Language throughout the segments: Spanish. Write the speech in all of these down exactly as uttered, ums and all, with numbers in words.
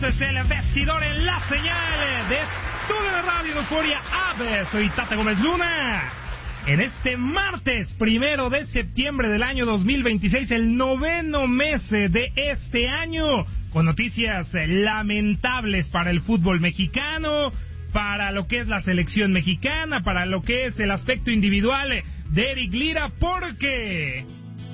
Es el vestidor en la señal de TUDN Radio Euforia Aves. Soy Tata Gómez Luna. En este martes primero de septiembre del año dos mil veintiséis, el noveno mes de este año, con noticias lamentables para el fútbol mexicano, para lo que es la selección mexicana, para lo que es el aspecto individual de Eric Lira, porque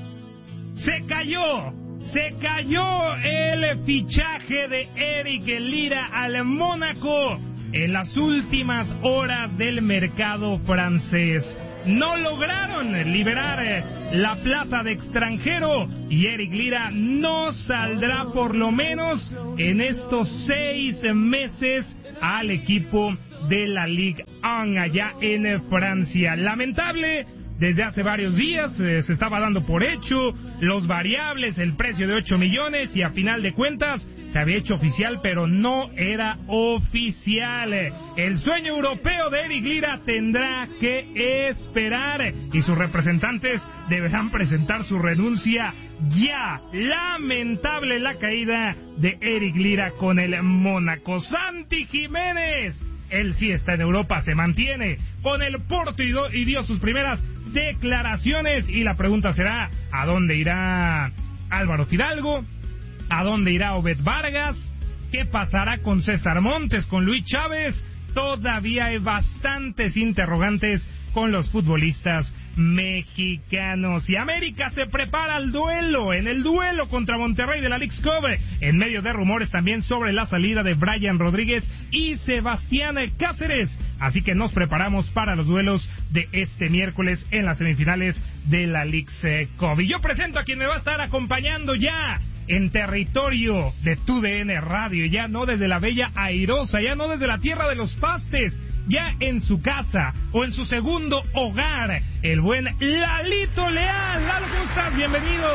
se cayó. Se cayó el fichaje de Eric Lira al Mónaco en las últimas horas del mercado francés. No lograron liberar la plaza de extranjero y Eric Lira no saldrá por lo menos en estos seis meses al equipo de la Ligue uno allá en Francia. Lamentable. Desde hace varios días eh, se estaba dando por hecho los variables, el precio de ocho millones y a final de cuentas se había hecho oficial, pero no era oficial. El sueño europeo de Eric Lira tendrá que esperar y sus representantes deberán presentar su renuncia ya. Lamentable la caída de Eric Lira con el Mónaco. Santi Jiménez, él sí está en Europa, se mantiene con el Porto y, do, y dio sus primeras declaraciones y la pregunta será: ¿a dónde irá Álvaro Fidalgo? ¿A dónde irá Obed Vargas? ¿Qué pasará con César Montes, con Luis Chávez? Todavía hay bastantes interrogantes con los futbolistas mexicanos. Y América se prepara al duelo, en el duelo contra Monterrey de la Leagues Cup, en medio de rumores también sobre la salida de Brian Rodríguez y Sebastián Cáceres. Así que nos preparamos para los duelos de este miércoles en las semifinales de la Leagues Cup. Y yo presento a quien me va a estar acompañando ya en territorio de TUDN Radio, ya no desde la bella Airosa, ya no desde la tierra de los pastes, ya en su casa o en su segundo hogar, el buen Lalito Leal. Lalo, ¿cómo estás? Bienvenido.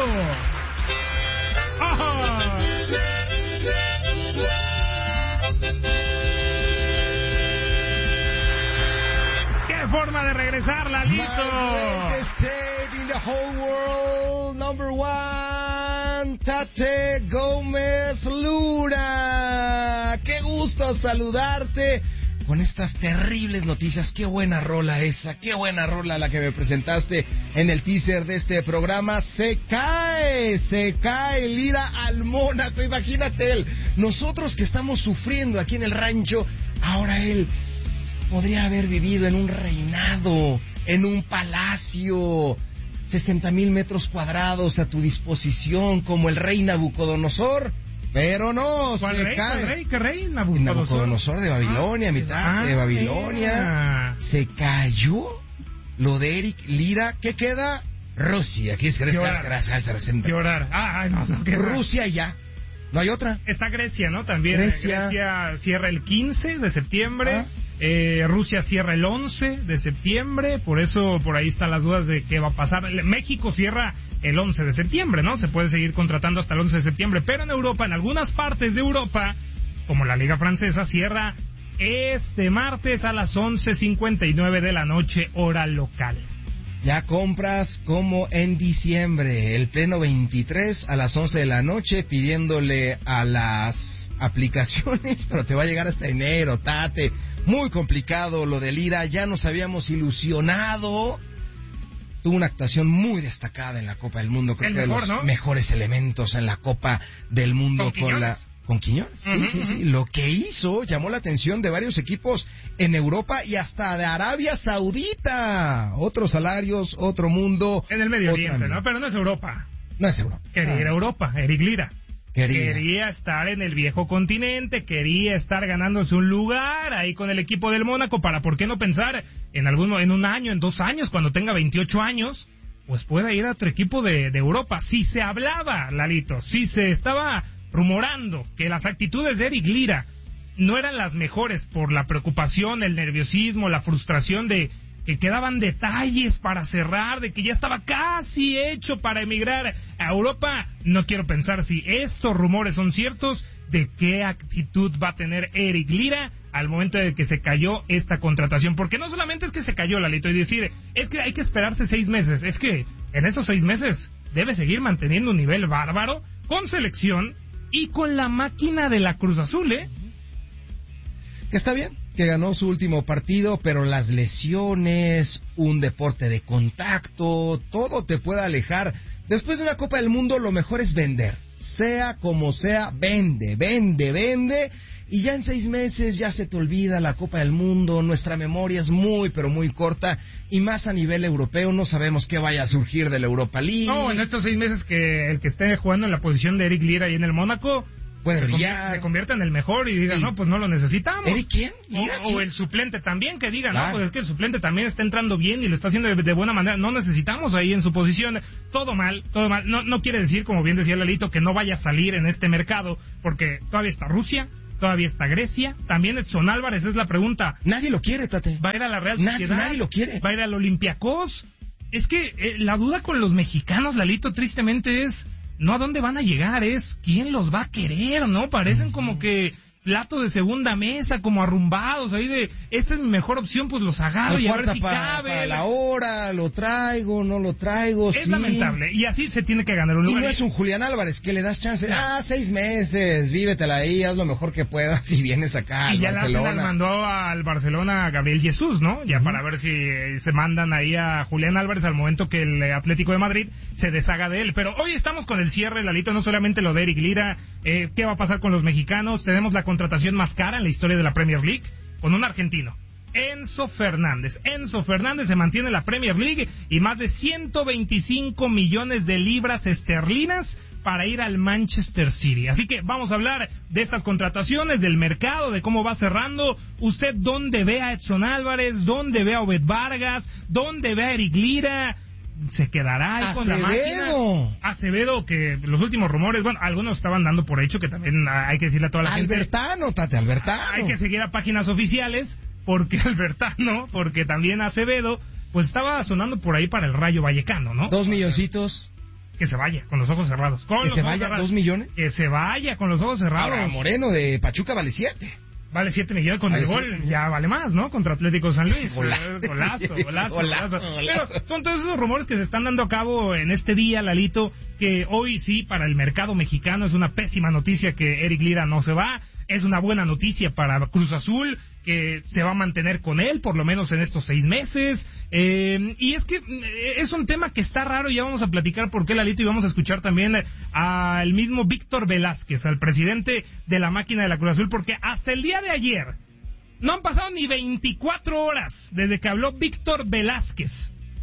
¡Oh! ¡Qué forma de regresar, Lalito! My state in the whole world, number one, Tate Gómez Luna. ¡Qué gusto saludarte! Con estas terribles noticias. Qué buena rola esa, qué buena rola la que me presentaste en el teaser de este programa. Se cae, se cae Lira al Mónaco. Imagínate él, nosotros que estamos sufriendo aquí en el rancho, ahora él podría haber vivido en un reinado, en un palacio, sesenta mil metros cuadrados a tu disposición, como el rey Nabucodonosor. Pero no, ¿Cuál se rey? cae. ¿Cuál rey? ¿Qué rey? Nabucodonosor. Nabucodonosor de Babilonia, ah, mitad ah, de Babilonia. Yeah. Se cayó lo de Eric Lira. ¿Qué queda? Rusia. ¿Qué es? Llorar. Llorar. Ah, no, no, Rusia ya. No hay otra. Está Grecia, ¿no? También. Grecia. Grecia cierra el quince de septiembre. ¿Ah? Eh, Rusia cierra el once de septiembre. Por eso, por ahí están las dudas de qué va a pasar. México cierra el once de septiembre, ¿no? Se puede seguir contratando hasta el once de septiembre. Pero en Europa, en algunas partes de Europa, como la Liga Francesa, cierra este martes a las once cincuenta y nueve de la noche, hora local. Ya compras como en diciembre, el pleno veintitrés a las once de la noche, pidiéndole a las aplicaciones, pero te va a llegar hasta enero, Tate. Muy complicado lo de Lira, ya nos habíamos ilusionado. Tuvo una actuación muy destacada en la Copa del Mundo, creo el que mejor, de los ¿no? mejores elementos en la Copa del Mundo con, con la... ¿Con Quiñones? Sí, uh-huh, sí, sí. Lo que hizo llamó la atención de varios equipos en Europa y hasta de Arabia Saudita. Otros salarios, otro mundo. En el Medio Oriente, ¿no? Pero no es Europa. No es Europa. Quería ir a Europa, Eric Lira. Quería. Quería estar en el viejo continente, quería estar ganándose un lugar ahí con el equipo del Mónaco para, ¿por qué no pensar en algún, en un año, en dos años, cuando tenga veintiocho años, pues pueda ir a otro equipo de, de Europa? Si se hablaba, Lalito, si se estaba rumorando que las actitudes de Eric Lira no eran las mejores por la preocupación, el nerviosismo, la frustración de que quedaban detalles para cerrar, de que ya estaba casi hecho para emigrar a Europa, no quiero pensar si estos rumores son ciertos, de qué actitud va a tener Eric Lira al momento de que se cayó esta contratación, porque no solamente es que se cayó, Lalito, y decir, es que hay que esperarse seis meses, es que en esos seis meses debe seguir manteniendo un nivel bárbaro, con selección, y con la máquina de la Cruz Azul, ¿eh? Que está bien, que ganó su último partido, pero las lesiones, un deporte de contacto, todo te puede alejar. Después de una Copa del Mundo, lo mejor es vender. Sea como sea, vende, vende, vende. Y ya en seis meses ya se te olvida la Copa del Mundo. Nuestra memoria es muy, pero muy corta. Y más a nivel europeo, no sabemos qué vaya a surgir de la Europa League. No, en estos seis meses que el que esté jugando en la posición de Eric Lira ahí en el Mónaco puede se brillar, convierte, se convierte en el mejor y diga, sí. no, pues no lo necesitamos. ¿Eric quién? Lira, o, o el suplente también, que diga, claro. no, pues es que el suplente también está entrando bien y lo está haciendo de, de buena manera. No necesitamos ahí en su posición. Todo mal, todo mal. No, no quiere decir, como bien decía Lalito, que no vaya a salir en este mercado, porque todavía está Rusia, todavía está Grecia, también Edson Álvarez, es la pregunta. Nadie lo quiere, Tate. ¿Va a ir a la Real Nadie, Sociedad? nadie lo quiere. ¿Va a ir al Olympiacos? Es que eh, la duda con los mexicanos, Lalito, tristemente es no a dónde van a llegar, es quién los va a querer, ¿no? Parecen como que plato de segunda mesa, como arrumbados ahí de, esta es mi mejor opción, pues los agarro y a ver si pa, cabe. Para la hora, lo traigo, no lo traigo. Es sí. lamentable, y así se tiene que ganar un Y lugar. no es un Julián Álvarez que le das chance. No. Ah, seis meses, vívetela ahí, haz lo mejor que puedas y vienes acá. Y ya Barcelona. la mandó al Barcelona a Gabriel Jesús, ¿no? Ya uh-huh. para ver si se mandan ahí a Julián Álvarez al momento que el Atlético de Madrid se deshaga de él. Pero hoy estamos con el cierre, Lalito, no solamente lo de Eric Lira, eh, ¿qué va a pasar con los mexicanos? Tenemos la contratación más cara en la historia de la Premier League con un argentino, Enzo Fernández. Enzo Fernández se mantiene en la Premier League y más de ciento veinticinco millones de libras esterlinas para ir al Manchester City. Así que vamos a hablar de estas contrataciones, del mercado, de cómo va cerrando. ¿Usted dónde ve a Edson Álvarez? ¿Dónde ve a Obed Vargas? ¿Dónde ve a Eric Lira? ¿Se quedará ahí con la máquina? Acevedo, que los últimos rumores, bueno, algunos estaban dando por hecho, que también hay que decirle a toda la Albertano, gente. Tate, Albertano. Hay que seguir a páginas oficiales, porque Albertano, porque también Acevedo, pues estaba sonando por ahí para el Rayo Vallecano, ¿no? Dos milloncitos. Que se vaya, con los ojos cerrados. Con ¿Que los se ojos vaya cerrados. dos millones? Que se vaya, con los ojos cerrados. Ahora, Moreno de Pachuca vale siete. Vale siete millones con vale el gol, siete. Ya vale más, ¿no? Contra Atlético San Luis. Golazo, golazo, golazo, golazo. Pero son todos esos rumores que se están dando a cabo en este día, Lalito, que hoy sí, para el mercado mexicano es una pésima noticia que Eric Lira no se va. Es una buena noticia para Cruz Azul, que se va a mantener con él, por lo menos en estos seis meses. Eh, y es que es un tema que está raro, y ya vamos a platicar por qué, Lalito, y vamos a escuchar también al mismo Víctor Velázquez, al presidente de la máquina de la Cruz Azul, porque hasta el día de ayer no han pasado ni veinticuatro horas desde que habló Víctor Velázquez.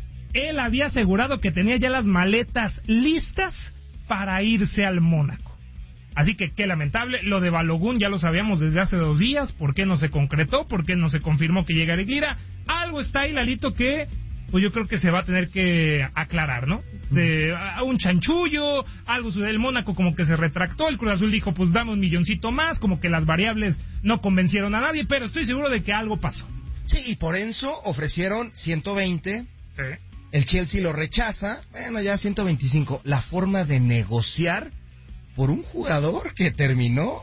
Él había asegurado que tenía ya las maletas listas para irse al Mónaco. Así que qué lamentable, lo de Balogun ya lo sabíamos desde hace dos días, ¿por qué no se concretó? ¿Por qué no se confirmó que llega Eric Lira? Algo está ahí, Lalito, que pues yo creo que se va a tener que aclarar, ¿no? De a un chanchullo, algo sucede, el Mónaco como que se retractó, el Cruz Azul dijo, pues dame un milloncito más, como que las variables no convencieron a nadie, pero estoy seguro de que algo pasó. Sí, y por Enzo ofrecieron ciento veinte, sí. El Chelsea lo rechaza, bueno, ya ciento veinticinco, la forma de negociar por un jugador que terminó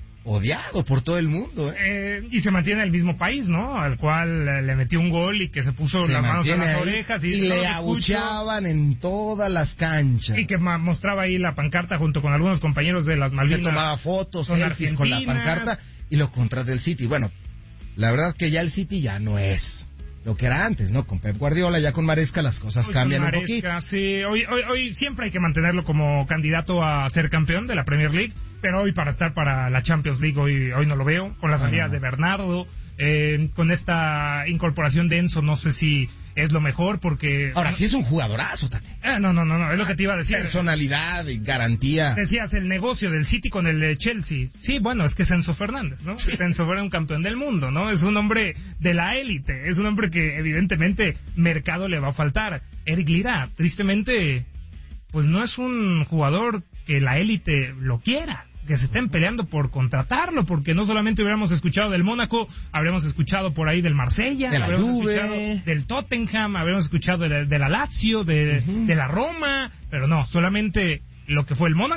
odiado por todo el mundo, ¿eh? Eh, y se mantiene en el mismo país, ¿no? Al cual eh, le metió un gol y que se puso se las manos en las ahí, orejas. Y, y no le abucheaban en todas las canchas. Y que ma- mostraba ahí la pancarta junto con algunos compañeros de las Malvinas. Que tomaba fotos, selfies con la pancarta y lo contrata del City. Bueno, la verdad que ya el City ya no es lo que era antes, ¿no? Con Pep Guardiola, ya con Maresca las cosas hoy cambian Maresca, un poquito. Sí, hoy, hoy, hoy siempre hay que mantenerlo como candidato a ser campeón de la Premier League, pero hoy para estar para la Champions League hoy, hoy no lo veo, con las salidas de Bernardo, eh, con esta incorporación de Enzo, no sé si es lo mejor, porque... Ahora, sí es un jugadorazo, Tate. Eh, no, no, no, no, es lo que te iba a decir. Personalidad y garantía. Decías, el negocio del City con el de Chelsea. Sí, bueno, es que es Enzo Fernández, ¿no? Sí. Enzo Fernández es un campeón del mundo, ¿no? Es un hombre de la élite, es un hombre que evidentemente mercado le va a faltar. Eric Lira, tristemente, pues no es un jugador que la élite lo quiera, que se estén peleando por contratarlo, porque no solamente hubiéramos escuchado del Mónaco, habríamos escuchado por ahí del Marsella, de la habríamos Juve, escuchado del Tottenham, habríamos escuchado de, de la Lazio, de, uh-huh. de la Roma, pero no, solamente lo que fue el Mónaco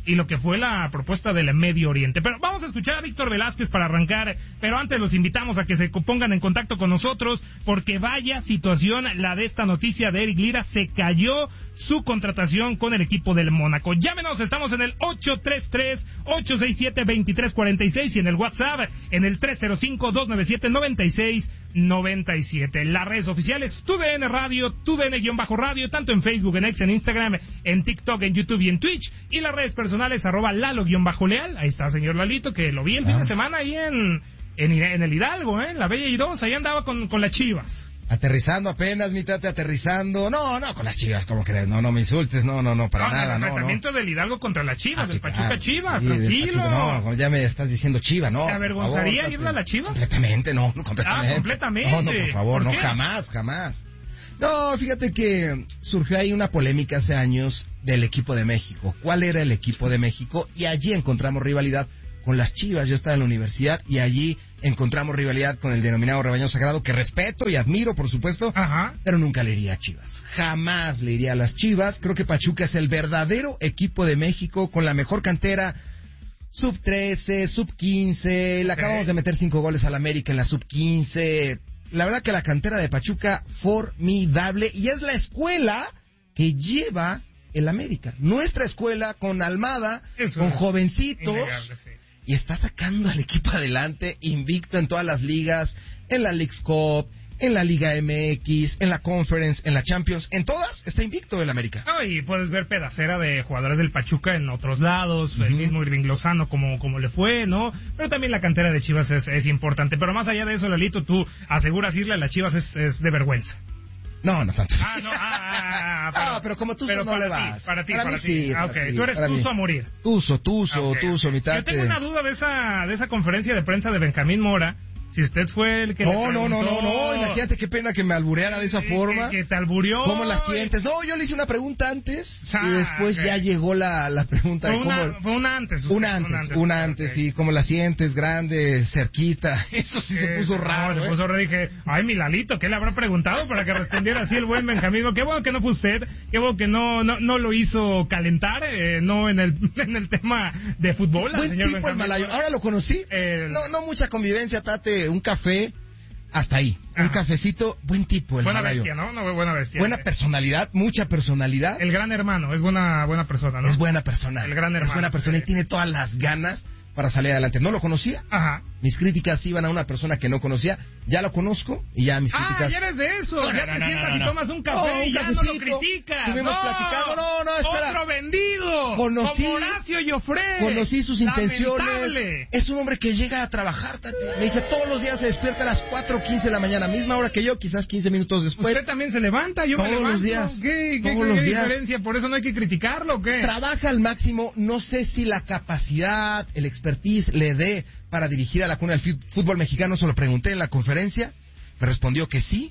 y lo que fue la propuesta del Medio Oriente. Pero vamos a escuchar a Víctor Velázquez para arrancar, pero antes los invitamos a que se pongan en contacto con nosotros, porque vaya situación la de esta noticia de Eric Lira. Se cayó su contratación con el equipo del Mónaco. Llámenos, estamos en el ocho tres tres, ocho seis siete, dos tres cuatro seis y en el WhatsApp en el tres cero cinco, dos nueve siete, nueve seis nueve siete. Las redes oficiales, TUDN Radio, TUDN-Radio, tanto en Facebook, en X, en Instagram, en TikTok, en YouTube y en Twitch. Y las redes personales, arroba Lalo-Leal. Ahí está, señor Lalito, que lo vi el fin de semana ahí en, en, en el Hidalgo, ¿eh? En la Bella Irosa, ahí andaba con, con las Chivas. Aterrizando apenas, mi tate, aterrizando. No, no, con las Chivas, ¿cómo crees? No, no me insultes, no, no, no, para no, nada, el no, enfrentamiento no. del Hidalgo contra las Chivas, ah, del sí, Pachuca claro, Chivas, sí, tranquilo. Pachuca, no, ya me estás diciendo Chiva, no. ¿Te avergonzaría irle a las Chivas? Completamente, no, no, completamente. Ah, completamente. No, no, por favor, ¿Por no, qué? jamás, jamás. No, fíjate que surgió ahí una polémica hace años del equipo de México. ¿Cuál era el equipo de México? Y allí encontramos rivalidad con las Chivas. Yo estaba en la universidad y allí encontramos rivalidad con el denominado rebaño sagrado, que respeto y admiro, por supuesto. Ajá. Pero nunca le iría a Chivas. Jamás le iría a las Chivas. Creo que Pachuca es el verdadero equipo de México con la mejor cantera. sub trece, sub quince, le acabamos Okay. de meter cinco goles al América en la sub quince. La verdad que la cantera de Pachuca, formidable, y es la escuela que lleva el América. Nuestra escuela con Almada, Eso con es jovencitos, innegable, sí. y está sacando al equipo adelante, invicto en todas las ligas, en la Leagues Cup, en la Liga M X, en la Conference, en la Champions, en todas está invicto el América. No, y puedes ver pedacera de jugadores del Pachuca en otros lados, uh-huh. El mismo Irving Lozano, como, como le fue, ¿no? Pero también la cantera de Chivas es, es importante. Pero más allá de eso, Lalito, tú aseguras irle a las Chivas es, es de vergüenza. No, no tanto. Ah, no, ah, ah, ah, pero, ah, pero como tú pero no para le ti, vas. Para ti, para, para, mí ti. sí. Ah, Para ok, sí, tú eres para tuzo mí. a morir. Tuzo, tuzo, Ah, okay, tuzo, okay. mitad. Yo tengo una duda de esa, de esa conferencia de prensa de Benjamín Mora. Si usted fue el que no, le no, no, preguntó... no, no, imagínate qué pena que me albureara de esa que, forma. Que, que te alburió. ¿Cómo la sientes? No, yo le hice una pregunta antes ah, y después okay. ya llegó la, la pregunta fue de cómo... Una, fue una antes. Usted, una antes, una antes, una antes okay. sí, ¿cómo la sientes? Grande, cerquita. Eso sí se eh, puso raro. No, se ¿eh? puso raro. Dije, ay, mi Lalito, ¿qué le habrá preguntado para que respondiera así el buen Benjamín? Qué bueno que no fue usted, qué bueno que no no, no lo hizo calentar, eh, no en el en el tema de fútbol. Buen Señor tipo el Benjamín. malayo. Ahora lo conocí. El... No, no mucha convivencia, Tate, un café. Hasta ahí, Ajá. un cafecito, buen tipo el buena malayo. bestia, ¿no? No, buena bestia. Buena eh. personalidad, mucha personalidad. El gran hermano, es buena buena persona, ¿no? Es buena persona. El gran hermano. Es buena persona sí. y tiene todas las ganas para salir adelante. No lo conocía. Ajá. Mis críticas iban a una persona que no conocía. Ya lo conozco y ya mis críticas... Ah, ya eres de eso. No, ya no, te no, sientas no, no, y no. tomas un café No, un y ya no cafecito. lo criticas. Estuvimos no. platicando. No, no, espera. Otro vendido. Conocí- Como Horacio Joffre. Conocí sus intenciones. Lamentable. Es un hombre que llega a trabajar, Tate. Me dice, todos los días se despierta a las cuatro quince de la mañana, misma hora que yo, quizás quince minutos después. Usted también se levanta, yo Todos me levanto. los días. ¿Qué, qué, Todos qué los días. diferencia? ¿Por eso no hay que criticarlo o qué? Trabaja al máximo, no sé si la capacidad, el expertise le dé para dirigir a la cuna del fútbol mexicano, se lo pregunté en la conferencia, me respondió que sí,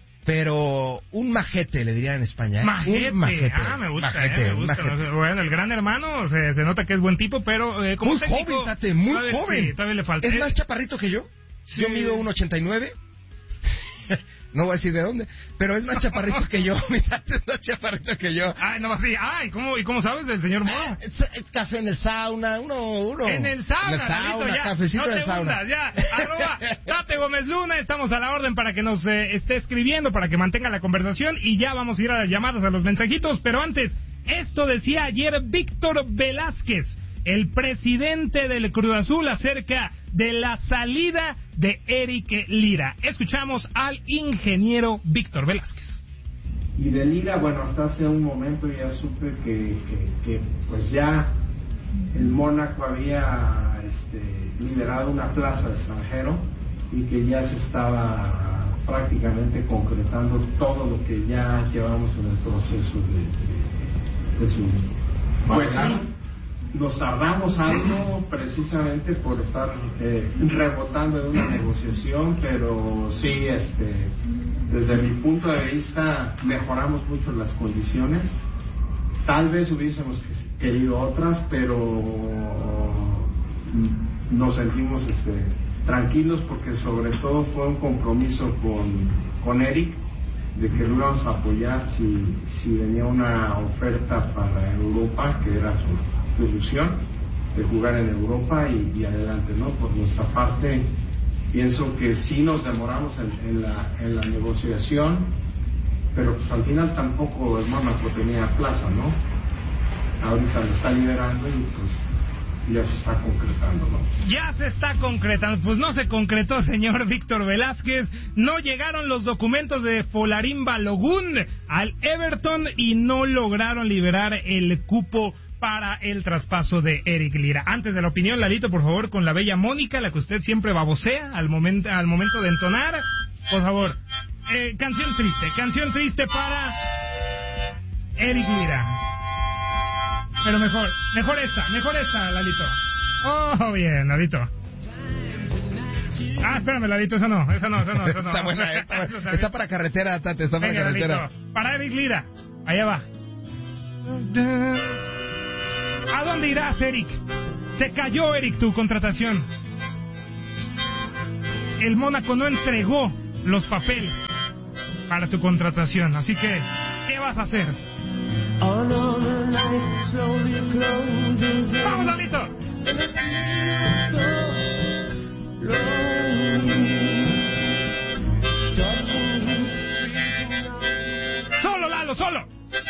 pero un majete le diría en España. ¿eh? Majete. Un majete. Ah, me gusta, majete, eh, me gusta. majete. Bueno, el gran hermano se, se nota que es buen tipo, pero eh, como Muy técnico, joven, Tate, muy todavía, joven. Sí, todavía le falta. Es Eh, más chaparrito que yo. Sí. Yo mido uno ochenta y nueve. No voy a decir de dónde, pero es más chaparrito que yo. Mira, es más chaparrito que yo. Ay, no, sí. Ay, ¿cómo, ¿y cómo sabes del señor Mora? Es, es café en el sauna, uno, uno. En el sauna, En el sauna, Lalito, ya. cafecito no en te el sauna. hundas, ya. Arroba Tate Gómez Luna, estamos a la orden para que nos eh, esté escribiendo, para que mantenga la conversación y ya vamos a ir a las llamadas, a los mensajitos, pero antes, esto decía ayer Víctor Velázquez, el presidente del Cruz Azul, acerca de la salida de Eric Lira. Escuchamos al ingeniero Víctor Velázquez. Y de Lira, bueno, hasta hace un momento ya supe que, que, que pues ya el Mónaco había este, liberado una plaza de extranjero y que ya se estaba prácticamente concretando todo lo que ya llevamos en el proceso de, de, de su... Pues sí, nos tardamos algo precisamente por estar eh, rebotando en una negociación, pero sí, este, desde mi punto de vista mejoramos mucho las condiciones. Tal vez hubiésemos querido otras, pero nos sentimos este, tranquilos porque sobre todo fue un compromiso con, con Eric de que lo íbamos a apoyar si, si venía una oferta para Europa, que era su tu ilusión de jugar en Europa y, y adelante, ¿no? Por nuestra parte, pienso que sí nos demoramos en, en, la, en la negociación, pero pues al final tampoco el Mónaco tenía plaza, ¿no? Ahorita le está liberando y pues ya se está concretando, ¿no? Ya se está concretando. Pues no se concretó, señor Víctor Velázquez. No llegaron los documentos de Folarín Balogun al Everton y no lograron liberar el cupo para el traspaso de Eric Lira. Antes de la opinión, Lalito, por favor, con la bella Mónica, la que usted siempre babosea al momento, al momento de entonar. Por favor, eh, canción triste, canción triste para Eric Lira. Pero mejor, mejor esta, mejor esta, Lalito. Oh, bien, Lalito. Ah, espérame, Lalito, esa no, esa no, esa no, esa no. Está buena, está, está, está para carretera, Tate, está para Venga, carretera. Lalito, para Eric Lira, allá va. ¿A dónde irás, Eric? Se cayó, Eric, tu contratación. El Mónaco no entregó los papeles para tu contratación, así que, ¿qué vas a hacer? ¡Vamos, Lalito! ¡Solo, Lalo, solo!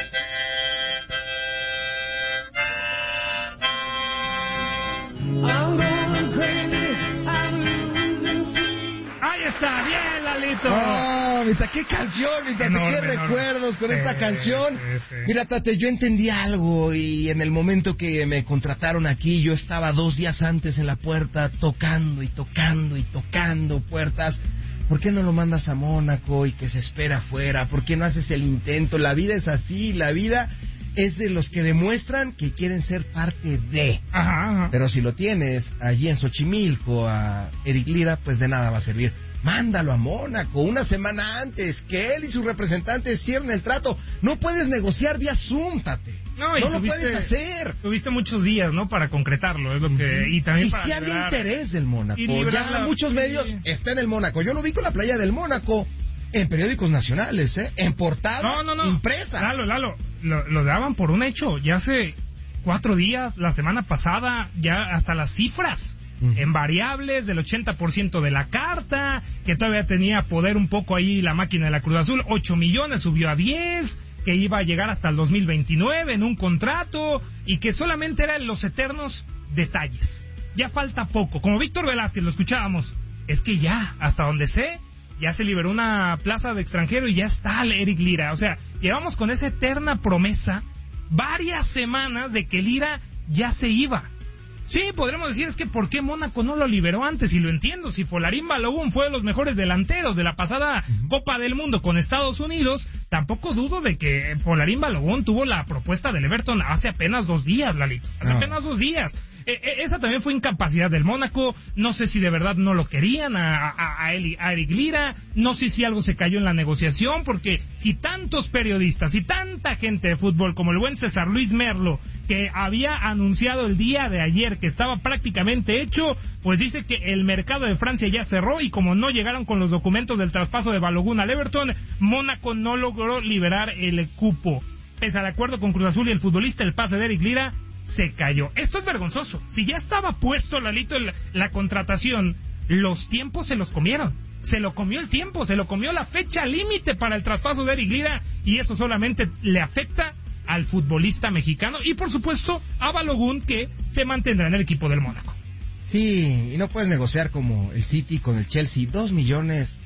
¡Ahí está! ¡Bien, Lalito! ¡Oh, mita, qué canción, mita, Enorme, qué enorme. recuerdos con Sí, esta canción! sí, sí. Mira, Tate, yo entendí algo y en el momento que me contrataron aquí, yo estaba dos días antes en la puerta tocando y tocando y tocando puertas. ¿Por qué no lo mandas a Mónaco y que se espera afuera? ¿Por qué no haces el intento? La vida es así, la vida es de los que demuestran que quieren ser parte de. Ajá, ajá. Pero si lo tienes allí en Xochimilco a Eric Lira, pues de nada va a servir. Mándalo a Mónaco una semana antes, que él y sus representantes cierren el trato. No puedes negociar vía Zoom, Tate. No, y No lo tuviste- puedes hacer. Tuviste muchos días, ¿no? Para concretarlo, es lo que... Y también Y para si había liberar- interés del Mónaco. y liberar Ya la- muchos medios sí. está en el Mónaco. Yo lo vi con la playa del Mónaco en periódicos nacionales, ¿eh? En portada No, no, no. impresa. Lalo, Lalo, lo, lo daban por un hecho. Ya hace cuatro días, la semana pasada, ya hasta las cifras. Ujú. En variables del ochenta por ciento de la carta, que todavía tenía poder un poco ahí la máquina de la Cruz Azul, ocho millones subió a diez, que iba a llegar hasta el dos mil veintinueve en un contrato, y que solamente eran los eternos detalles. Ya falta poco. Como Víctor Velázquez, lo escuchábamos, es que ya, hasta donde sé, ya se liberó una plaza de extranjero y ya está el Eric Lira. O sea, llevamos con esa eterna promesa varias semanas de que Lira ya se iba. Sí, podremos decir, es que ¿por qué Mónaco no lo liberó antes? Y lo entiendo, si Folarín Balogun fue de los mejores delanteros de la pasada Copa del Mundo con Estados Unidos, tampoco dudo de que Folarín Balogun tuvo la propuesta del Everton hace apenas dos días, Lalito. Hace No. apenas dos días. Eh, eh, esa también fue incapacidad del Mónaco. No sé si de verdad no lo querían a, a, a, Eli- a Eric Lira. No sé si algo se cayó en la negociación, porque si tantos periodistas y tanta gente de fútbol como el buen César Luis Merlo, que había anunciado el día de ayer que estaba prácticamente hecho, pues dice que el mercado de Francia ya cerró, y como no llegaron con los documentos del traspaso de Balogun al Everton, Mónaco no logró liberar el cupo. Pese al acuerdo con Cruz Azul y el futbolista, el pase de Eric Lira se cayó. Esto es vergonzoso. Si ya estaba puesto, Lalito, el- la contratación, los tiempos se los comieron. Se lo comió el tiempo, se lo comió la fecha límite para el traspaso de Eric Lira, y eso solamente le afecta al futbolista mexicano y, por supuesto, a Balogun, que se mantendrá en el equipo del Mónaco. Sí, y no puedes negociar como el City con el Chelsea. Dos millones,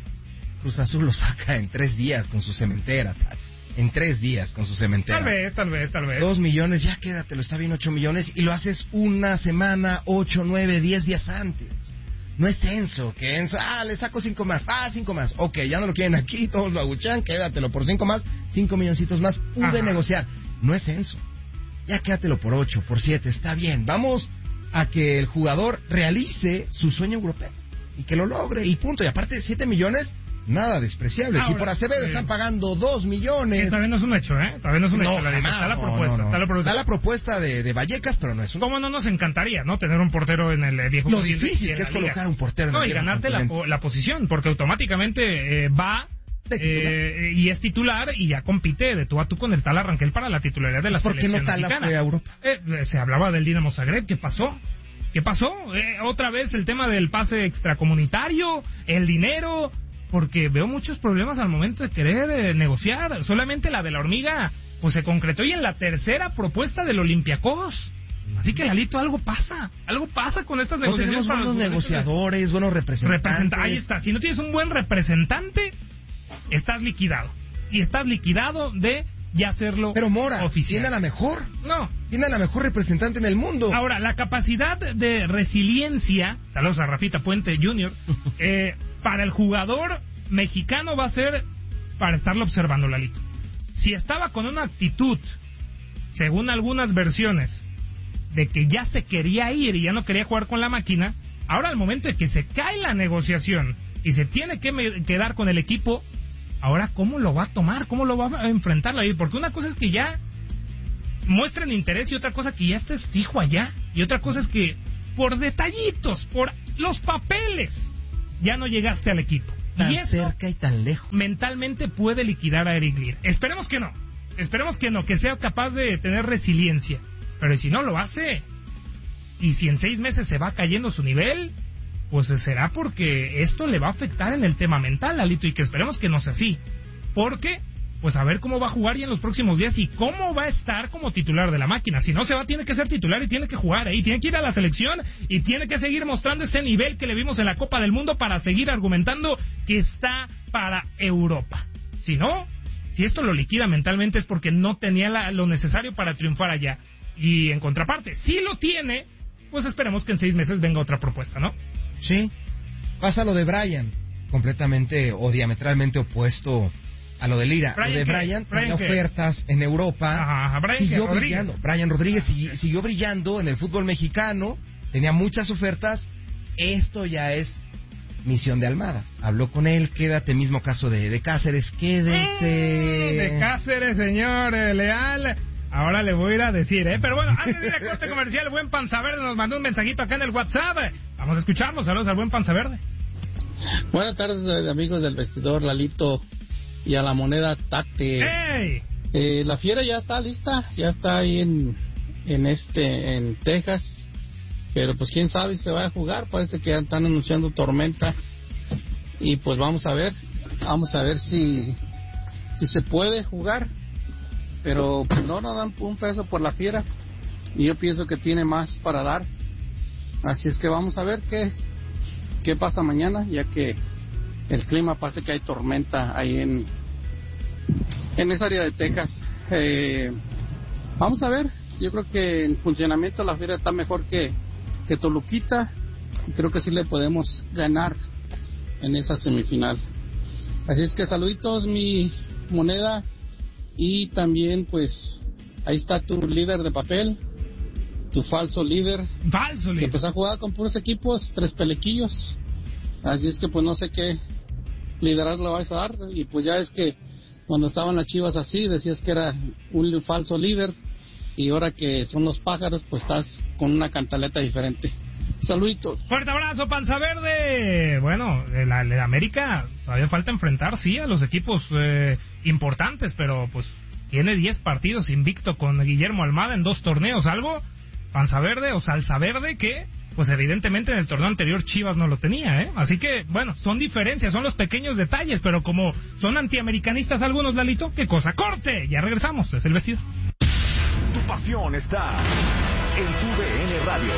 Cruz Azul lo saca en tres días con su cementera, Tate. En tres días con su cementera. Tal vez, tal vez, tal vez. Dos millones, ya quédatelo, está bien, ocho millones, y lo haces una semana, ocho, nueve, diez días antes. No es Enzo, que Enzo, ah, le saco cinco más, ah, cinco más, ok, ya no lo quieren aquí, todos lo aguchan, quédatelo por cinco más, cinco milloncitos más, pude Ajá. negociar. No es Enzo, ya quédatelo por ocho, por siete, está bien, vamos a que el jugador realice su sueño europeo, y que lo logre, y punto, y aparte siete millones, nada despreciable. Ahora, si por Acevedo eh, están pagando dos Sí, millones... todavía no es un hecho, ¿eh? Todavía no es un hecho, Lalito. jamás, Está la no, propuesta, no, no. está la propuesta. Está la propuesta de, de Vallecas, pero no es un... ¿Cómo no nos encantaría, no? Tener un portero en el eh, viejo Lo continente difícil y en que la es liga. colocar un portero en No, el y viejo ganarte la, continente. po- la posición, porque automáticamente eh, va eh, y es titular y ya compite de tú a tú con el Tala Rangel para la titularidad de la ¿Por qué selección no Tala mexicana. fue a Europa? Eh, se hablaba del Dinamo Zagreb, ¿qué pasó? ¿Qué pasó? Eh, otra vez el tema del pase extracomunitario, el dinero, porque veo muchos problemas al momento de querer eh, negociar. Solamente la de la hormiga pues se concretó y en la tercera propuesta del Olympiacos. Así que, Lalito, algo pasa, algo pasa con estas No negociaciones. tenemos para buenos los negociadores, de... buenos representantes. Representa... Ahí está, si no tienes un buen representante, estás liquidado. Y estás liquidado de ya hacerlo Pero Mora, oficial. tiene a la mejor. No. Tiene a la mejor representante en el mundo. Ahora, la capacidad de resiliencia, saludos a Rafita Puente junior, eh, para el jugador mexicano va a ser para estarlo observando, Lalito. Si estaba con una actitud, según algunas versiones, de que ya se quería ir y ya no quería jugar con la máquina, ahora al momento de que se cae la negociación y se tiene que me- quedar con el equipo, ahora ¿cómo lo va a tomar? ¿Cómo lo va a enfrentar? Porque una cosa es que ya muestren interés y otra cosa que ya estés fijo allá, y otra cosa es que por detallitos, por los papeles, ya no llegaste al equipo. Tan Y eso cerca y tan lejos. mentalmente puede liquidar a Eric Lier. Esperemos que no, esperemos que no, que sea capaz de tener resiliencia. Pero si no lo hace, y si en seis meses se va cayendo su nivel, pues será porque esto le va a afectar en el tema mental, Lalito, y que esperemos que no sea así. Porque, pues a ver cómo va a jugar ya en los próximos días y cómo va a estar como titular de la máquina. Si no se va, tiene que ser titular y tiene que jugar ahí, tiene que ir a la selección y tiene que seguir mostrando ese nivel que le vimos en la Copa del Mundo para seguir argumentando que está para Europa. Si no, si esto lo liquida mentalmente es porque no tenía la, lo necesario para triunfar allá. Y en contraparte, si lo tiene, pues esperemos que en seis meses venga otra propuesta, ¿no? Sí. Pasa lo de Brian, completamente o diametralmente opuesto a lo de Lira. ¿Brian Lo de qué? Brian tenía ¿Brian qué? ofertas en Europa. Ajá, Brian siguió qué? brillando. Rodríguez. Brian Rodríguez sigui- siguió brillando en el fútbol mexicano. Tenía muchas ofertas. Esto ya es misión de Almada. Habló con él, quédate, mismo caso de, de Cáceres, quédense. De Cáceres, señor eh, Leal. Ahora le voy a ir a decir, ¿eh? Pero bueno, antes de ir a corte comercial, el buen Panza Verde nos mandó un mensajito acá en el WhatsApp. Vamos a escucharlo. Saludos al buen Panza Verde. Buenas tardes, eh, amigos del vestidor, Lalito, y a la moneda Tate. ¡Ey! Eh, la Fiera ya está lista, ya está ahí en, en este, en Texas, pero pues quién sabe si se va a jugar. Parece que ya están anunciando tormenta y pues vamos a ver, vamos a ver si, si se puede jugar, pero pues no nos dan un peso por la Fiera y yo pienso que tiene más para dar, así es que vamos a ver qué, qué pasa mañana, ya que el clima parece que hay tormenta ahí en, en esa área de Texas. Eh, vamos a ver, yo creo que en funcionamiento la Fiera está mejor que, que Toluquita, y creo que sí le podemos ganar en esa semifinal. Así es que saluditos, mi moneda, y también pues ahí está tu líder de papel, tu falso líder, Falso, que líder. pues ha jugado con puros equipos, tres pelequillos, así es que pues no sé qué liderazgo le vais a dar, y pues ya es que cuando estaban las Chivas así, decías que era un falso líder, y ahora que son los Pájaros, pues estás con una cantaleta diferente. Saluditos. Fuerte abrazo, Panza Verde. Bueno, la, la América todavía falta enfrentar, sí, a los equipos eh, importantes, pero pues tiene diez partidos invicto con Guillermo Almada en dos torneos. Algo, Panza Verde o Salsa Verde, que pues evidentemente en el torneo anterior Chivas no lo tenía, ¿eh? Así que, bueno, son diferencias, son los pequeños detalles, pero como son antiamericanistas algunos, Lalito, ¿qué cosa? ¡Corte! Ya regresamos, es el vestido. Tu pasión está en tu D N Radio.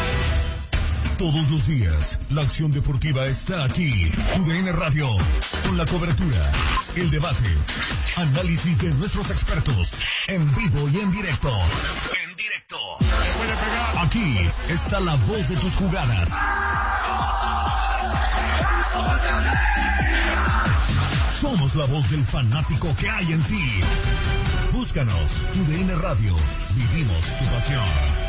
Todos los días, la acción deportiva está aquí. Tu D N Radio, con la cobertura, el debate, análisis de nuestros expertos, en vivo y en directo. En directo. Aquí está la voz de tus jugadas. Somos la voz del fanático que hay en ti. Búscanos, Tu D N Radio. Vivimos tu pasión.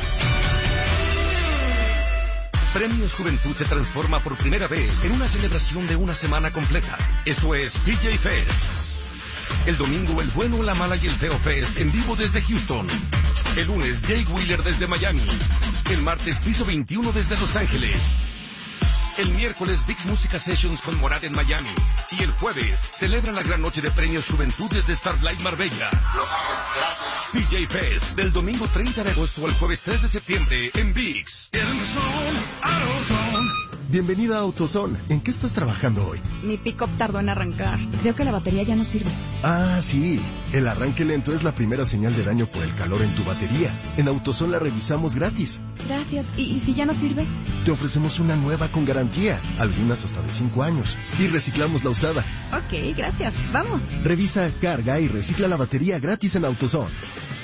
Premios Juventud se transforma por primera vez en una celebración de una semana completa. Esto es P J Fest. El domingo, el bueno, la mala y el feo Fest en vivo desde Houston. El lunes, Jay Wheeler desde Miami. El martes, Piso veintiuno desde Los Ángeles. El miércoles, Vix Música Sessions con Morat en Miami. Y el jueves, celebra la gran noche de premios Juventudes de Starlight Marbella. Los amo, gracias. P J Fest, del domingo treinta de agosto al jueves tres de septiembre en Vix. Bienvenida a AutoZone. ¿En qué estás trabajando hoy? Mi pick-up tardó en arrancar. Creo que la batería ya no sirve. Ah, sí. El arranque lento es la primera señal de daño por el calor en tu batería. En AutoZone la revisamos gratis. Gracias. ¿Y, y si ya no sirve? Te ofrecemos una nueva con garantía, algunas hasta de cinco años. Y reciclamos la usada. Ok, gracias. Vamos. Revisa, carga y recicla la batería gratis en AutoZone.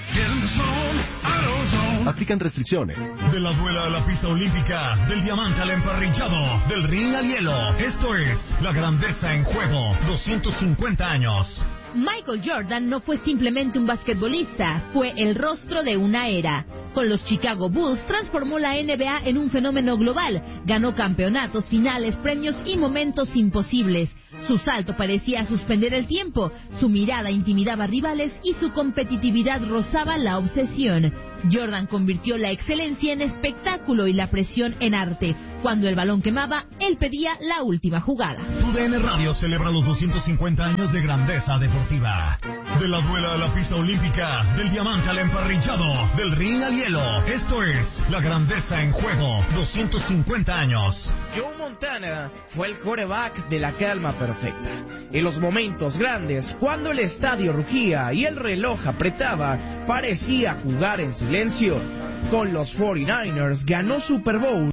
Aplican restricciones. De la duela a la pista olímpica, del diamante al emparrillado, del ring al hielo. Esto es la grandeza en juego. doscientos cincuenta años. Michael Jordan no fue simplemente un basquetbolista, fue el rostro de una era. Con los Chicago Bulls transformó la N B A en un fenómeno global, ganó campeonatos, finales, premios y momentos imposibles. Su salto parecía suspender el tiempo, su mirada intimidaba a rivales y su competitividad rozaba la obsesión. Jordan convirtió la excelencia en espectáculo y la presión en arte. Cuando el balón quemaba, él pedía la última jugada. Tu D N Radio celebra los doscientos cincuenta años de grandeza deportiva. De la duela a la pista olímpica, del diamante al emparrillado, del ring al hielo. Esto es la grandeza en juego. doscientos cincuenta años. Joe Montana fue el quarterback de la calma perfecta. En los momentos grandes, cuando el estadio rugía y el reloj apretaba, parecía jugar en silencio. Con los cuarenta y nueve ers ganó Super Bowl.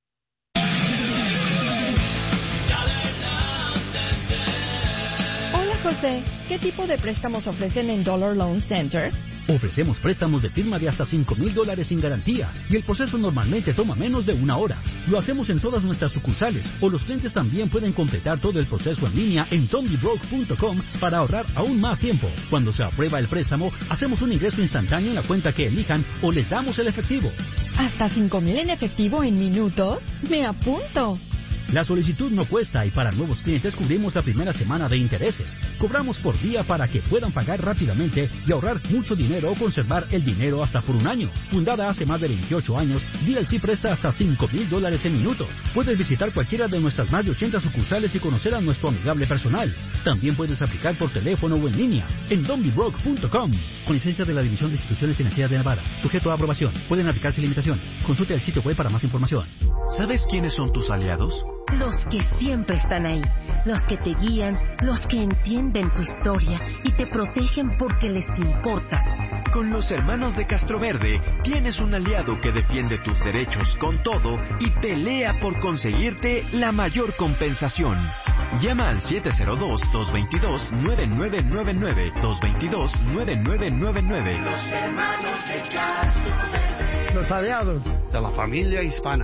Hola José, ¿qué tipo de préstamos ofrecen en Dollar Loan Center? Ofrecemos préstamos de firma de hasta cinco mil dólares sin garantía y el proceso normalmente toma menos de una hora. Lo hacemos en todas nuestras sucursales o los clientes también pueden completar todo el proceso en línea en tommy broke punto com para ahorrar aún más tiempo. Cuando se aprueba el préstamo, hacemos un ingreso instantáneo en la cuenta que elijan o les damos el efectivo. ¿Hasta cinco mil en efectivo en minutos? ¡Me apunto! La solicitud no cuesta y para nuevos clientes cubrimos la primera semana de intereses. Cobramos por día para que puedan pagar rápidamente y ahorrar mucho dinero o conservar el dinero hasta por un año. Fundada hace más de veintiocho años, D L C presta hasta cinco mil dólares en minutos. Puedes visitar cualquiera de nuestras más de ochenta sucursales y conocer a nuestro amigable personal. También puedes aplicar por teléfono o en línea en tommy broke punto com. Con licencia de la División de Instituciones Financieras de Nevada. Sujeto a aprobación. Pueden aplicarse limitaciones. Consulte el sitio web para más información. ¿Sabes quiénes son tus aliados? Los que siempre están ahí, los que te guían, los que entienden tu historia y te protegen porque les importas. Con los hermanos de Castroverde tienes un aliado que defiende tus derechos con todo y pelea por conseguirte la mayor compensación. Llama al siete cero dos, dos dos dos, nueve nueve nueve nueve, dos dos dos, nueve nueve nueve nueve. Los hermanos de Castroverde. Los aliados de la familia hispana.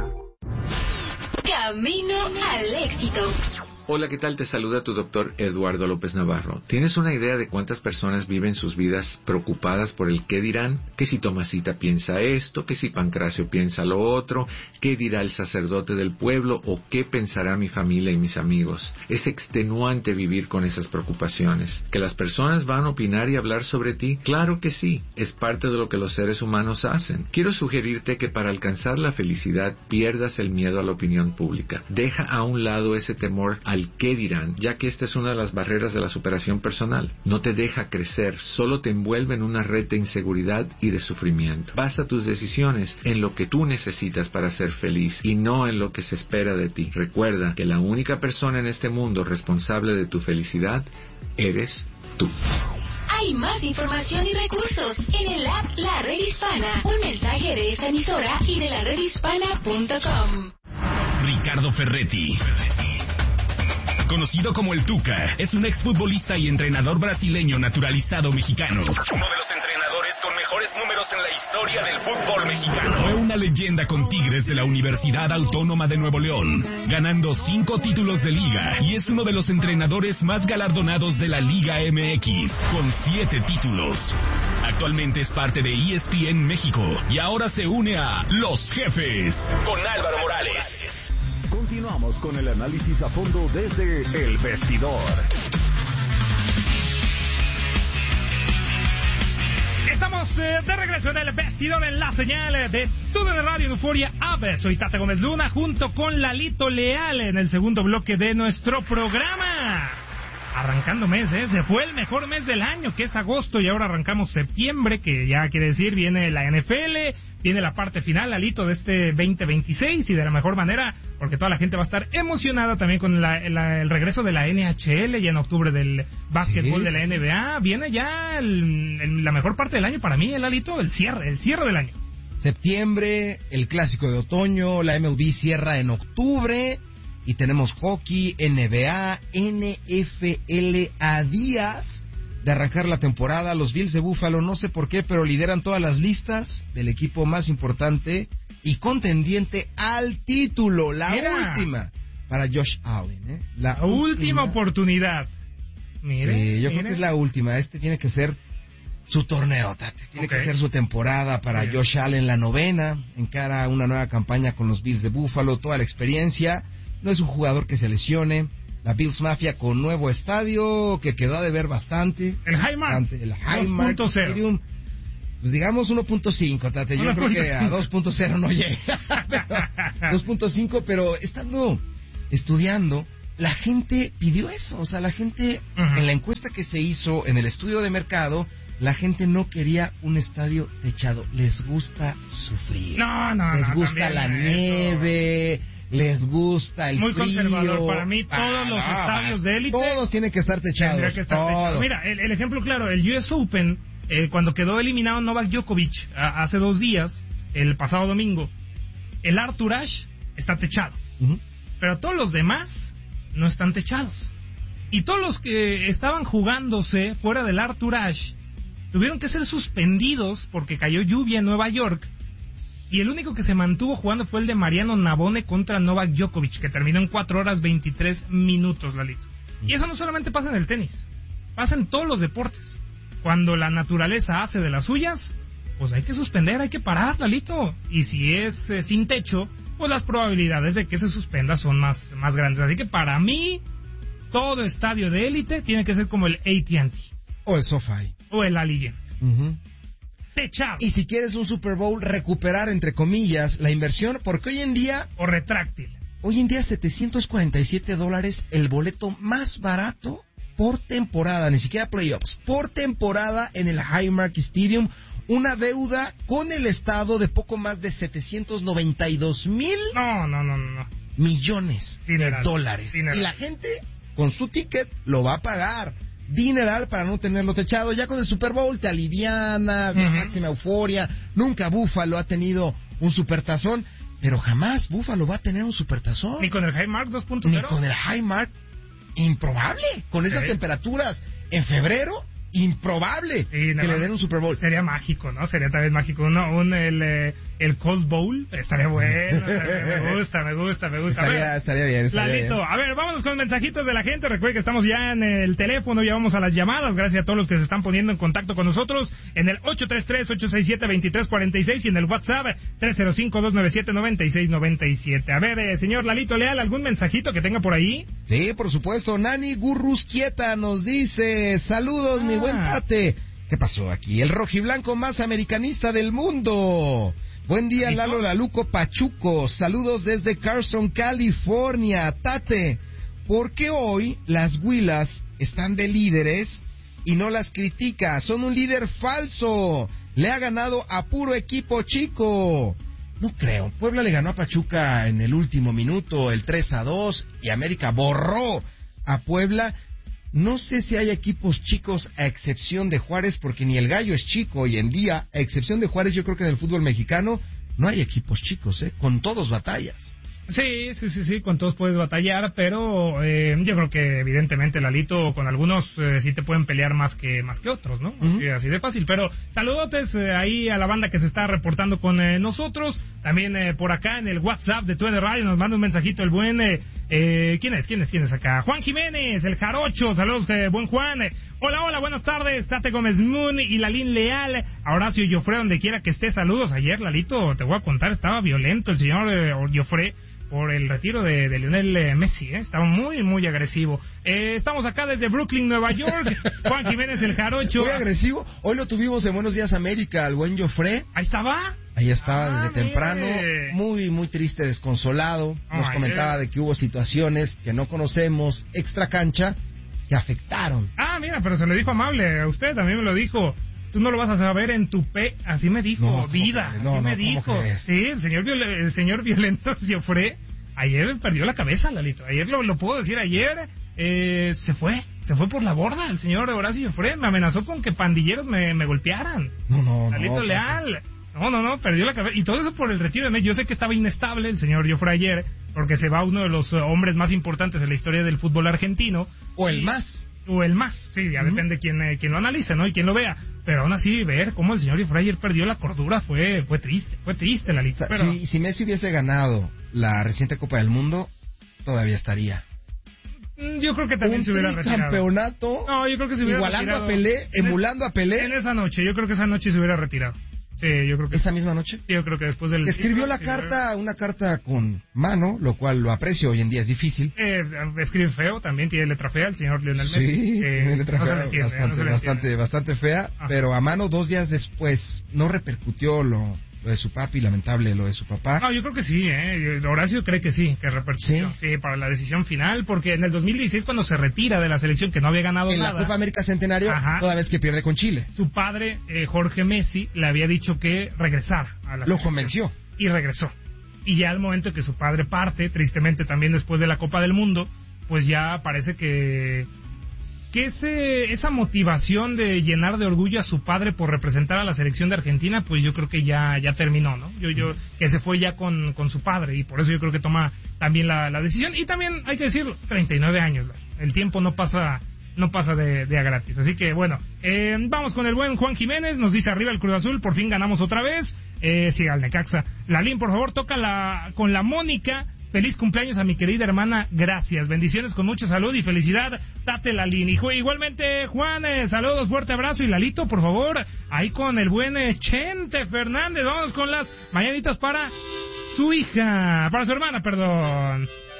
Camino al éxito. Hola, ¿qué tal? Te saluda tu doctor Eduardo López Navarro. ¿Tienes una idea de cuántas personas viven sus vidas preocupadas por el qué dirán? Que si Tomasita piensa esto, que si Pancracio piensa lo otro, qué dirá el sacerdote del pueblo o qué pensará mi familia y mis amigos. Es extenuante vivir con esas preocupaciones. ¿Que las personas van a opinar y hablar sobre ti? Claro que sí, es parte de lo que los seres humanos hacen. Quiero sugerirte que para alcanzar la felicidad pierdas el miedo a la opinión pública. Deja a un lado ese temor a al qué dirán, ya que esta es una de las barreras de la superación personal. No te deja crecer, solo te envuelve en una red de inseguridad y de sufrimiento. Basa tus decisiones en lo que tú necesitas para ser feliz y no en lo que se espera de ti. Recuerda que la única persona en este mundo responsable de tu felicidad eres tú. Hay más información y recursos en el app La Red Hispana. Un mensaje de esta emisora y de la red hispana punto com. Ricardo Ferretti, conocido como el Tuca, es un exfutbolista y entrenador brasileño naturalizado mexicano. Uno de los entrenadores con mejores números en la historia del fútbol mexicano. Fue una leyenda con Tigres de la Universidad Autónoma de Nuevo León, ganando cinco títulos de liga, y es uno de los entrenadores más galardonados de la Liga M X, con siete títulos. Actualmente es parte de E S P N México y ahora se une a Los Jefes con Álvaro Morales. Continuamos con el análisis a fondo desde El Vestidor. Estamos Estamos eh, de regreso en el vestidor en la señal de Tu D N Radio Euforia Aves. Soy Tate Gómez Luna junto con Lalito Leal en el segundo bloque de nuestro programa. Arrancando mes, ¿eh? Se fue el mejor mes del año, que es agosto, y ahora arrancamos septiembre, que ya quiere decir, viene la N F L, viene la parte final, Lalito, de este veinte veintiséis, y de la mejor manera, porque toda la gente va a estar emocionada también con la, la, el regreso de la N H L, ya en octubre del básquetbol, sí, de la N B A. Viene ya el, el, la mejor parte del año para mí, el Lalito, el cierre, el cierre del año. Septiembre, el clásico de otoño, la M L B cierra en octubre. Y tenemos hockey, N B A, N F L a días de arrancar la temporada. Los Bills de Buffalo, no sé por qué, pero lideran todas las listas del equipo más importante y contendiente al título. La Mira. última para Josh Allen. ¿eh? La, la última, última oportunidad. Mire, sí, yo mire. creo que es la última. Este tiene que ser su torneo, Tate. Tiene okay. que ser su temporada para Bien. Josh Allen, la novena. Encara una nueva campaña con los Bills de Buffalo, toda la experiencia. No es un jugador que se lesione. La Bills Mafia con nuevo estadio que quedó a deber bastante. El Highmark. El Highmark Stadium. Pues digamos uno punto cinco, Tate. Yo uno creo que a dos punto cero no llega. dos punto cinco, pero estando estudiando, la gente pidió eso. O sea, la gente, uh-huh. en la encuesta que se hizo en el estudio de mercado, la gente no quería un estadio techado. Les gusta sufrir. No, no, Les no, gusta la nieve. Eso. Les gusta el Muy frío. conservador. Para mí, todos ah, los no, estadios de élite... Todos tienen que estar techados. Que estar techados. Mira, el, el ejemplo claro, el U S Open, eh, cuando quedó eliminado Novak Djokovic a, hace dos días, el pasado domingo, el Arthur Ashe está techado. Uh-huh. Pero todos los demás no están techados. Y todos los que estaban jugándose fuera del Arthur Ashe tuvieron que ser suspendidos porque cayó lluvia en Nueva York. Y el único que se mantuvo jugando fue el de Mariano Navone contra Novak Djokovic, que terminó en cuatro horas veintitrés minutos, Lalito. Y eso no solamente pasa en el tenis, pasa en todos los deportes. Cuando la naturaleza hace de las suyas, pues hay que suspender, hay que parar, Lalito. Y si es eh, sin techo, pues las probabilidades de que se suspenda son más, más grandes. Así que para mí, todo estadio de élite tiene que ser como el A T and T. O el SoFi. O el Allegiant. Uh-huh. Techado. Y si quieres un Super Bowl, recuperar, entre comillas, la inversión, porque hoy en día... O retráctil. Hoy en día setecientos cuarenta y siete dólares el boleto más barato por temporada, ni siquiera playoffs, por temporada en el Highmark Stadium, una deuda con el estado de poco más de setecientos noventa y dos mil no, no, no, no. millones Dineral. de dólares. Dineral. Y la gente con su ticket lo va a pagar. Dineral para no tenerlo techado. Ya con el Super Bowl te aliviana, uh-huh. la máxima euforia. Nunca Buffalo ha tenido un supertazón, pero jamás Buffalo va a tener un supertazón. Ni con el Highmark dos punto cero. Ni con el Highmark. Improbable. Con esas ¿Sí? temperaturas en febrero, improbable sí, que le den un Super Bowl. Sería mágico, ¿no? Sería tal vez mágico. Uno, un, el, eh, el Cold Bowl estaría bueno. me gusta, me gusta, me gusta. Estaría, ver, estaría bien, estaría Lalito, bien. A ver, vámonos con mensajitos de la gente. Recuerden que estamos ya en el teléfono, ya vamos a las llamadas. Gracias a todos los que se están poniendo en contacto con nosotros en el ocho tres tres, ocho seis siete, dos tres cuatro seis y en el WhatsApp tres cero cinco, dos nueve siete, nueve seis nueve siete. A ver, eh, señor Lalito Leal, ¿algún mensajito que tenga por ahí? Sí, por supuesto. Nani Gurrusquieta nos dice: saludos, ah. mi buen Tate. ¿Qué pasó aquí? El rojiblanco más americanista del mundo. Buen día, ¿Listo? Lalo Laluco Pachuco. Saludos desde Carson, California. Tate, ¿por qué hoy las Huilas están de líderes y no las critica? Son un líder falso. Le ha ganado a puro equipo chico. No creo. Puebla le ganó a Pachuca en el último minuto, el tres a dos, y América borró a Puebla. No sé si hay equipos chicos a excepción de Juárez, porque ni el Gallo es chico hoy en día. A excepción de Juárez, yo creo que en el fútbol mexicano no hay equipos chicos, ¿eh? Con todos batallas. Sí, sí, sí, sí, con todos puedes batallar, pero eh, yo creo que evidentemente, Lalito, con algunos eh, sí te pueden pelear más que más que otros, ¿no? Uh-huh. Así, así de fácil, pero saludotes eh, ahí a la banda que se está reportando con eh, nosotros, también eh, por acá en el WhatsApp de Tu D N Radio nos manda un mensajito el buen, eh, eh, ¿quién es? ¿Quién es? ¿Quién es acá? Juan Jiménez, el Jarocho, saludos, eh, buen Juan, eh, hola, hola, buenas tardes, Tate Gómez Moon y Lalín Leal, a Horacio Joffre, donde quiera que esté, saludos. Ayer, Lalito, te voy a contar, estaba violento el señor eh, Joffre, por el retiro de, de Lionel Messi, ¿eh? Estaba muy, muy agresivo. Eh, estamos acá desde Brooklyn, Nueva York. Juan Jiménez, el jarocho. Muy agresivo. Hoy lo tuvimos en Buenos Días América, al buen Joffre. Ahí estaba. Ahí estaba ah, desde mire. temprano, muy, muy triste, desconsolado. Nos Ay, comentaba eh. de que hubo situaciones que no conocemos, extra cancha, que afectaron. Ah, mira, pero se lo dijo amable. A usted también me lo dijo. Tú no lo vas a saber en tu pe... Así me dijo, no, vida. No, así no, me dijo. Sí, el señor, viol... el señor violento Joffre ayer perdió la cabeza, Lalito. Ayer lo, lo puedo decir, ayer eh, se fue. Se fue por la borda el señor Horacio Joffre. Me amenazó con que pandilleros me, me golpearan. No, no, Lalito no. Leal. No, no, no, perdió la cabeza. Y todo eso por el retiro de Messi. Yo sé que estaba inestable el señor Joffre ayer, porque se va uno de los hombres más importantes en la historia del fútbol argentino. O el y... más. O el más, sí, ya uh-huh. depende quién, eh, quién lo analice, ¿no? Y quién lo vea. Pero aún así, ver cómo el señor Joffre ayer perdió la cordura fue fue triste, fue triste la lista. O sea, pero... si, si Messi hubiese ganado la reciente Copa del Mundo, todavía estaría. Yo creo que también un se hubiera retirado. campeonato. No, yo creo que se hubiera igualando retirado. a Pelé, emulando es, a Pelé. En esa noche, yo creo que esa noche se hubiera retirado. Sí, yo creo que ¿Esa misma noche? Sí, yo creo que después del... Escribió la carta, una carta con mano, lo cual lo aprecio, hoy en día es difícil. Eh, escribe feo, también tiene letra fea el señor Lionel Messi. Sí, eh, tiene letra no fea, entiende, bastante, no bastante, bastante fea, Ajá. pero a mano dos días después no repercutió lo... Lo de su papi, lamentable lo de su papá. No, yo creo que sí, ¿eh? Horacio cree que sí, que repercutió. ¿Sí? Sí, para la decisión final, porque en el dos mil dieciséis cuando se retira de la selección que no había ganado en nada. En la Copa América Centenario, Ajá. toda vez que pierde con Chile. Su padre, eh, Jorge Messi, le había dicho que regresara a la Lo selección. convenció. Y regresó. Y ya al momento que su padre parte, tristemente también después de la Copa del Mundo, pues ya parece que... que ese, esa motivación de llenar de orgullo a su padre por representar a la selección de Argentina, pues yo creo que ya ya terminó, ¿no? Yo yo que se fue ya con, con su padre y por eso yo creo que toma también la, la decisión. Y también hay que decirlo, treinta y nueve años, el tiempo no pasa no pasa de, de a gratis. Así que bueno, eh, vamos con el buen Juan Jiménez, nos dice arriba el Cruz Azul, por fin ganamos otra vez. Eh, siga el Necaxa. Lalín, por favor, toca la con la Mónica. Feliz cumpleaños a mi querida hermana, gracias. Bendiciones con mucha salud y felicidad, Tate Lalín. Y igualmente, Juan, eh, saludos, fuerte abrazo. Y Lalito, por favor, ahí con el buen eh, Chente Fernández. Vamos con las mañanitas para su hija, para su hermana, perdón.